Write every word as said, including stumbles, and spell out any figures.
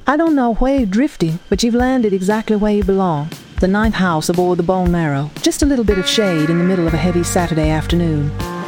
I don't know where you're drifting, but you've landed exactly where you belong. The ninth house aboard the Bone Marrow. Just a little bit of shade in the middle of a heavy Saturday afternoon.